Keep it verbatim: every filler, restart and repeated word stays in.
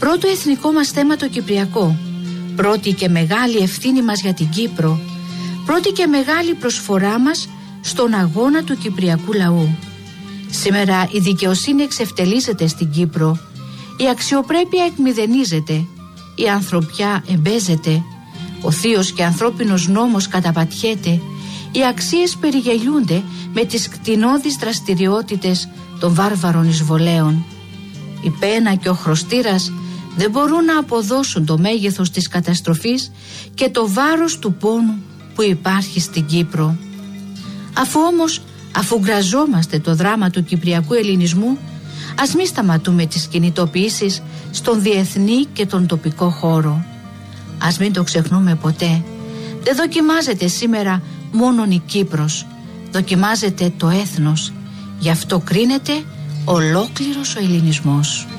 Πρώτο εθνικό μας θέμα το κυπριακό. Πρώτη και μεγάλη ευθύνη μας για την Κύπρο. Πρώτη και μεγάλη προσφορά μας στον αγώνα του κυπριακού λαού. Σήμερα η δικαιοσύνη εξευτελίζεται στην Κύπρο. Η αξιοπρέπεια εκμηδενίζεται. Η ανθρωπιά εμπέζεται. Ο θείος και ανθρώπινος νόμος καταπατιέται. Οι αξίες περιγελιούνται με τις κτηνώδεις δραστηριότητες των βάρβαρων εισβολέων. Η πένα και ο χρωστήρας δεν μπορούν να αποδώσουν το μέγεθος της καταστροφής και το βάρος του πόνου που υπάρχει στην Κύπρο. Αφού όμως αφουγκραζόμαστε το δράμα του κυπριακού ελληνισμού, ας μην σταματούμε τις κινητοποιήσεις στον διεθνή και τον τοπικό χώρο. Ας μην το ξεχνούμε ποτέ. Δεν δοκιμάζεται σήμερα μόνον η Κύπρος, δοκιμάζεται το έθνος. Γι' αυτό κρίνεται ολόκληρος ο ελληνισμός.